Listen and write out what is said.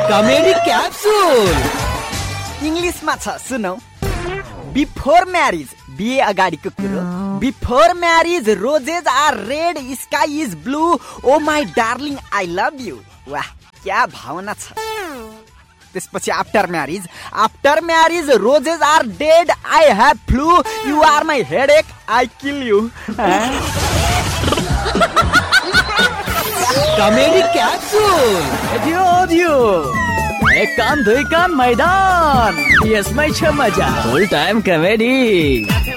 Comedy capsule इङ्ग्लिसमा छ सुनौ। बिफोर म्यारिज, बिहे अगाडिको कुरो। Before marriage roses are red, sky is blue, oh my darling I love you. वाह, क्या भावना छ। त्यसपछि after marriage roses are dead, I have flu, you are my headache, I kill you. Comedy capsule एक कान दुई कान मैदान, यसमै छ मजा। फुल टाइम कमेडी।